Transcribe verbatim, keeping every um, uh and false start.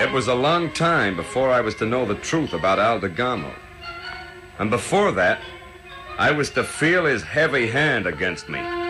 It was a long time before I was to know the truth about Aldegamo. And before that, I was to feel his heavy hand against me.